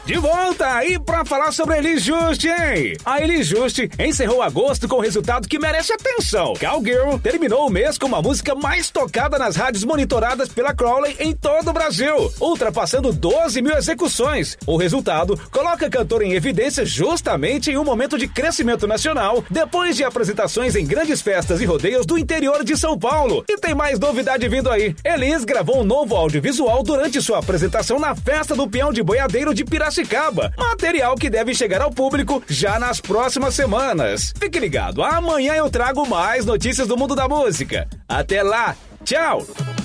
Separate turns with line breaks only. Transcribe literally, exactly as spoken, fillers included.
De volta aí pra falar sobre a Elis Juste, hein? A Elis Juste encerrou agosto com um resultado que merece atenção. Cowgirl terminou o mês com uma música mais tocada nas rádios monitoradas pela Crowley em todo o Brasil, ultrapassando doze mil execuções. O resultado coloca a cantora em evidência justamente em um momento de crescimento nacional, depois de apresentações em grandes festas e rodeios do interior de São Paulo. E tem mais novidade vindo aí. Elis gravou um novo audiovisual durante sua apresentação na Festa do Peão de Boiadeiro de Piracicaba. Material que deve chegar ao público já nas próximas semanas. Fique ligado, amanhã eu trago mais notícias do mundo da música. Até lá, tchau!